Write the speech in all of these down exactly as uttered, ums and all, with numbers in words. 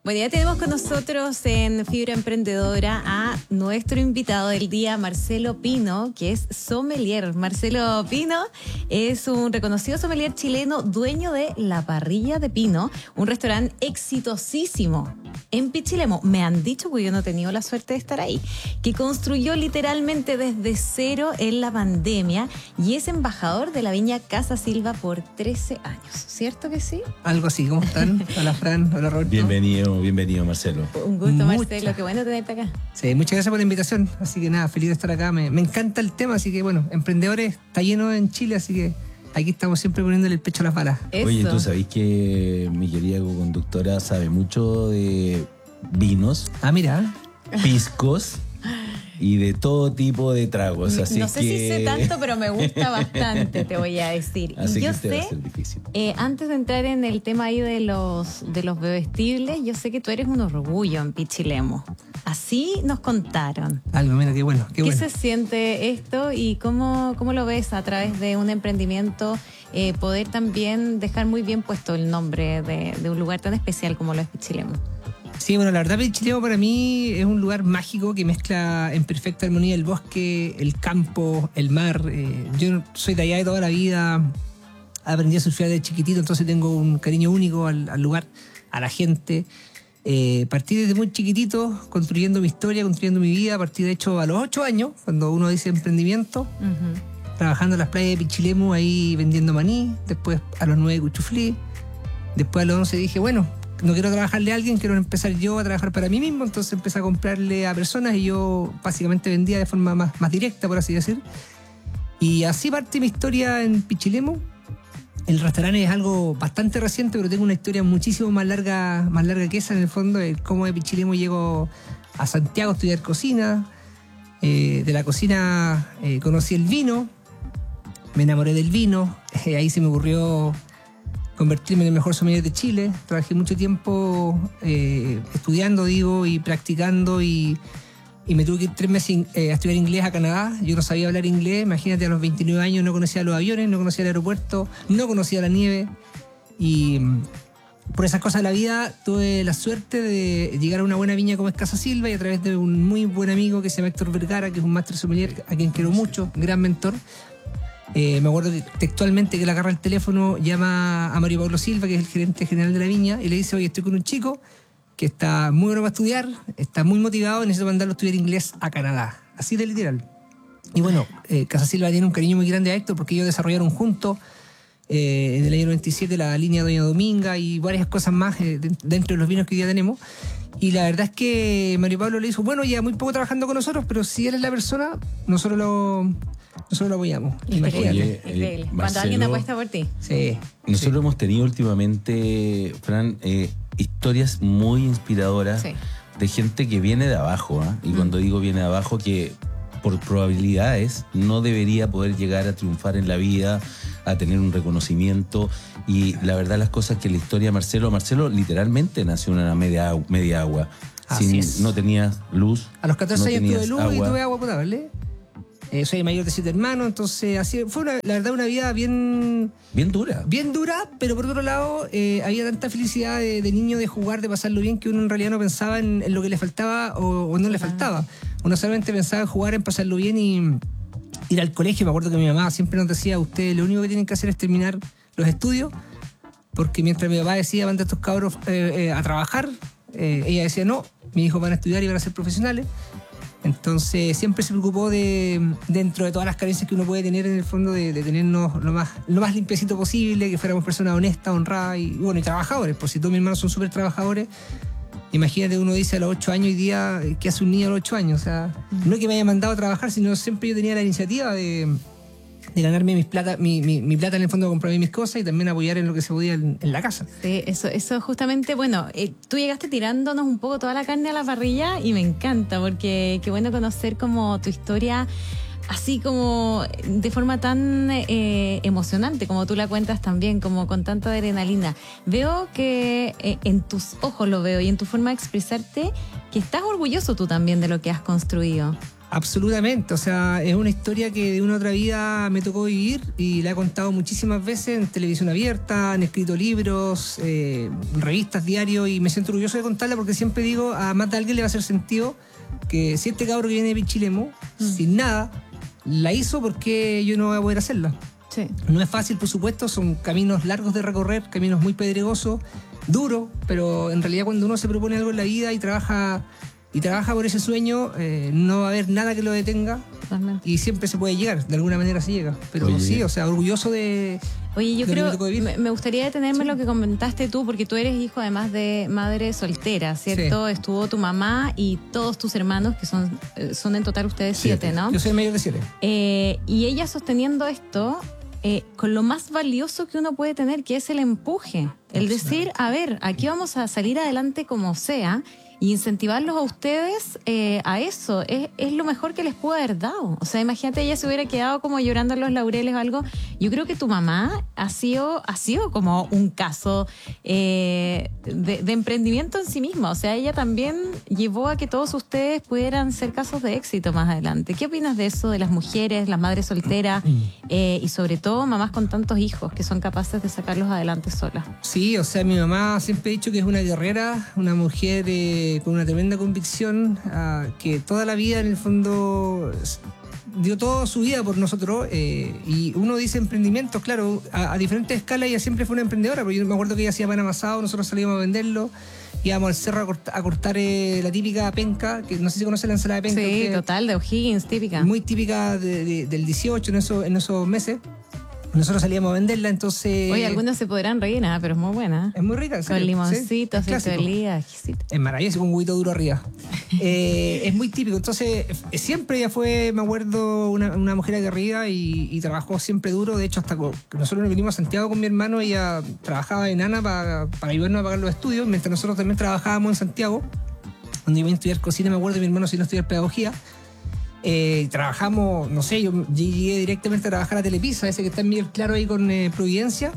Bueno, ya tenemos con nosotros en Fibra Emprendedora a nuestro invitado del día, Marcelo Pino, que es sommelier. Marcelo Pino es un reconocido sommelier chileno, dueño de La Parrilla de Pino, un restaurante exitosísimo en Pichilemu. Me han dicho, porque yo no he tenido la suerte de estar ahí, que construyó literalmente desde cero en la pandemia y es embajador de la viña Casa Silva por trece años. ¿Cierto que sí? Algo así. ¿Cómo están? Hola, Fran. Hola, Roberto. Bienvenido, bienvenido, Marcelo. Un gusto, Mucha. Marcelo. Qué bueno tenerte acá. Sí, muchas gracias por la invitación. Así que nada, feliz de estar acá. Me, me encanta el tema, así que bueno, emprendedores está lleno en Chile, así que aquí estamos siempre poniéndole el pecho a las balas. Eso. Oye, tú sabés que mi querida co-conductora sabe mucho de vinos, Ah, mira. piscos y de todo tipo de tragos. Así no sé que... si sé tanto, pero me gusta bastante, te voy a decir. Así y yo que te va a sé, ser difícil. eh, antes de entrar en el tema ahí de los, de los bebestibles, yo sé que tú eres un orgullo en Pichilemu. Así nos contaron. Algo, mira, qué bueno. Qué, ¿Qué bueno. se siente esto y cómo, cómo lo ves a través de un emprendimiento, eh, poder también dejar muy bien puesto el nombre de, de un lugar tan especial como lo es Pichilemu? Sí, bueno, la verdad, Pichilemu para mí es un lugar mágico que mezcla en perfecta armonía el bosque, el campo, el mar. Eh, yo soy de allá de toda la vida, aprendí a surfear de chiquitito, entonces tengo un cariño único al, al lugar, a la gente. Eh, partí desde muy chiquitito, construyendo mi historia, construyendo mi vida. Partí, de hecho, a los ocho años, cuando uno dice emprendimiento, Uh-huh. trabajando en las playas de Pichilemu, ahí vendiendo maní. Después, a los nueve, cuchuflí. Después, a los once, dije, bueno, no quiero trabajarle a alguien, quiero empezar yo a trabajar para mí mismo. Entonces empecé a comprarle a personas y yo básicamente vendía de forma más, más directa, por así decir. Y así parte mi historia en Pichilemu. El restaurante es algo bastante reciente, pero tengo una historia muchísimo más larga, más larga que esa en el fondo. El cómo de Pichilemu llego a Santiago a estudiar cocina. Eh, de la cocina eh, conocí el vino, me enamoré del vino. Eh, ahí se me ocurrió convertirme en el mejor sommelier de Chile. Trabajé mucho tiempo eh, estudiando, digo, y practicando y, y me tuve que ir tres meses eh, a estudiar inglés a Canadá. Yo no sabía hablar inglés, imagínate, a los veintinueve años no conocía los aviones, no conocía el aeropuerto, no conocía la nieve y por esas cosas de la vida tuve la suerte de llegar a una buena viña como es Casa Silva y a través de un muy buen amigo que se llama Héctor Vergara, que es un máster sommelier a quien quiero mucho, gran mentor. Eh, me acuerdo que, textualmente que él agarra el teléfono, llama a Mario Pablo Silva, que es el gerente general de la viña, y le dice, oye, estoy con un chico que está muy bueno para estudiar, está muy motivado, necesito mandarlo a estudiar inglés a Canadá. Así de literal. Y bueno, eh, Casa Silva tiene un cariño muy grande a Héctor porque ellos desarrollaron juntos eh, en el año noventa y siete la línea Doña Dominga y varias cosas más eh, de, dentro de los vinos que hoy día tenemos. Y la verdad es que Mario Pablo le dijo, bueno, ya muy poco trabajando con nosotros, pero si él es la persona, nosotros lo... Nosotros lo apoyamos. Increíble, Oye, increíble. eh, Cuando Marcelo, alguien apuesta por ti. Sí. Nosotros sí. hemos tenido últimamente, Fran, eh, historias muy inspiradoras Sí. de gente que viene de abajo, ¿eh? Y Mm. cuando digo viene de abajo, que por probabilidades no debería poder llegar a triunfar en la vida, a tener un reconocimiento. Y la verdad, las cosas que la historia de Marcelo, Marcelo literalmente nació en una media, media agua. Así Sin, es. No tenías luz. A los catorce no años tenías tuve luz y agua. tuve agua potable. Eh, soy el mayor de siete hermanos, entonces así fue una, la verdad una vida bien, Bien dura. bien dura, pero por otro lado eh, había tanta felicidad de, de niño, de jugar, de pasarlo bien, que uno en realidad no pensaba en, en lo que le faltaba o, o no le faltaba. Uno solamente pensaba en jugar, en pasarlo bien y ir al colegio. Me acuerdo que mi mamá siempre nos decía, ustedes lo único que tienen que hacer es terminar los estudios, porque mientras mi papá decía, van de estos cabros eh, eh, a trabajar, eh, ella decía, no, mis hijos van a estudiar y van a ser profesionales. Entonces siempre se preocupó de, dentro de todas las carencias que uno puede tener en el fondo, de, de tenernos lo más, lo más limpiecito posible, que fuéramos personas honestas, honradas y bueno, y trabajadores. Por si todos mis hermanos son súper trabajadores, imagínate, uno dice a los ocho años hoy día, ¿qué hace un niño a los ocho años? O sea, no que me haya mandado a trabajar, sino siempre yo tenía la iniciativa de, de ganarme mis plata, mi, mi, mi plata en el fondo, de comprarme mis cosas y también apoyar en lo que se podía en, en la casa. Sí, eso, eso justamente, bueno, eh, tú llegaste tirándonos un poco toda la carne a la parrilla y me encanta porque qué bueno conocer como tu historia así como de forma tan eh, emocionante como tú la cuentas también, como con tanta adrenalina. Veo que eh, en tus ojos lo veo y en tu forma de expresarte que estás orgulloso tú también de lo que has construido. Absolutamente, o sea, es una historia que de una u otra vida me tocó vivir y la he contado muchísimas veces en televisión abierta, han escrito libros, eh, revistas, diarios, y me siento orgulloso de contarla porque siempre digo, a más de alguien le va a hacer sentido que si este cabro que viene de Pichilemu, mm. sin nada, la hizo, porque yo no voy a poder hacerla. Sí. No es fácil, por supuesto, son caminos largos de recorrer, caminos muy pedregosos, duros, pero en realidad cuando uno se propone algo en la vida y trabaja... y trabaja por ese sueño, eh, no va a haber nada que lo detenga. Totalmente. Y siempre se puede llegar, de alguna manera se llega. Pero Oye, sí, o sea, orgulloso de... Oye, yo creo, me, me gustaría detenerme en sí. lo que comentaste tú, porque tú eres hijo además de madre soltera, ¿cierto? Sí. Estuvo tu mamá y todos tus hermanos, que son, son en total ustedes siete, siete ¿no? Yo soy el mayor de siete. Eh, y ella sosteniendo esto... Eh, con lo más valioso que uno puede tener, que es el empuje, el decir, a ver, aquí vamos a salir adelante como sea, y incentivarlos a ustedes eh, a eso, es, es lo mejor que les pudo haber dado. O sea, imagínate, ella se hubiera quedado como llorando en los laureles o algo. Yo creo que tu mamá ha sido, ha sido como un caso eh, de, de emprendimiento en sí misma. O sea, ella también llevó a que todos ustedes pudieran ser casos de éxito más adelante. ¿Qué opinas de eso, de las mujeres, las madres solteras eh, y sobre todo mamás con tantos hijos que son capaces de sacarlos adelante solas? Sí, o sea, mi mamá siempre ha dicho que es una guerrera, una mujer... Eh, con una tremenda convicción, uh, que toda la vida en el fondo dio toda su vida por nosotros, eh, y uno dice emprendimientos, claro, a, a diferentes escalas. Ella siempre fue una emprendedora, porque yo me acuerdo que ella hacía pan amasado, nosotros salíamos a venderlo, íbamos al cerro a, cort a cortar eh, la típica penca, que no sé si conoce la ensalada de penca. Sí, total, de O'Higgins, típica. Muy típica de, de, del dieciocho, en, eso, en esos meses. Nosotros salíamos a venderla, entonces... Oye, algunos se podrán reír, ¿eh? Pero es muy buena. Es muy rica. Con limoncito, aceite de oliva, exquisito. Es maravilloso, con un huevito duro arriba. eh, es muy típico. Entonces, siempre ella fue, me acuerdo, una, una mujer aguerrida y, y trabajó siempre duro. De hecho, hasta que nosotros nos vinimos a Santiago con mi hermano, ella trabajaba en ANA para, para ayudarnos a pagar los estudios, mientras nosotros también trabajábamos en Santiago, donde iba a estudiar cocina, me acuerdo, mi hermano se iba a estudiar pedagogía. Eh, trabajamos, no sé, yo llegué directamente a trabajar a Telepizza, ese que está en Miguel Claro ahí con eh, Providencia,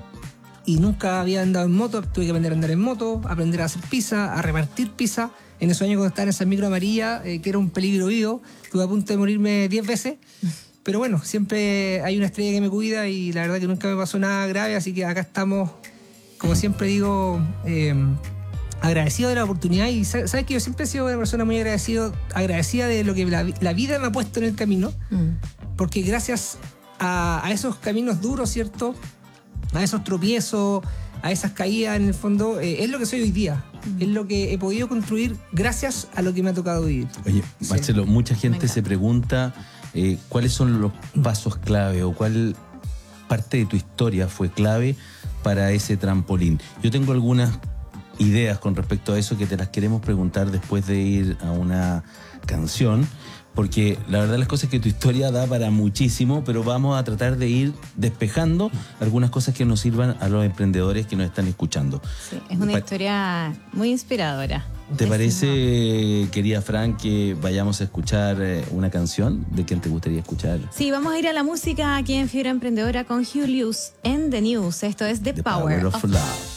y nunca había andado en moto. Tuve que aprender a andar en moto, aprender a hacer pizza, a repartir pizza. En esos años cuando estaba en esa micro amarilla, eh, que era un peligro vivo, estuve a punto de morirme diez veces, pero bueno, siempre hay una estrella que me cuida y la verdad que nunca me pasó nada grave, así que acá estamos, como siempre digo, eh, agradecido de la oportunidad. Y sabes que yo siempre he sido una persona muy agradecido, agradecida de lo que la, la vida me ha puesto en el camino, mm. porque gracias a, a esos caminos duros, ¿cierto?, a esos tropiezos, a esas caídas, en el fondo, eh, es lo que soy hoy día, mm. es lo que he podido construir gracias a lo que me ha tocado vivir. Oye, Marcelo, sí. mucha gente Venga. se pregunta eh, cuáles son los pasos clave o cuál parte de tu historia fue clave para ese trampolín. Yo tengo algunas ideas con respecto a eso que te las queremos preguntar después de ir a una canción, porque la verdad las cosas es que tu historia da para muchísimo, pero vamos a tratar de ir despejando algunas cosas que nos sirvan a los emprendedores que nos están escuchando. Sí, es una pa historia muy inspiradora. ¿Te parece, querida Fran, que vayamos a escuchar una canción? ¿De quién te gustaría escuchar? Sí, vamos a ir a la música aquí en Fibra Emprendedora con Hugh Lewis en The News. Esto es The, The Power, Power of, of Love.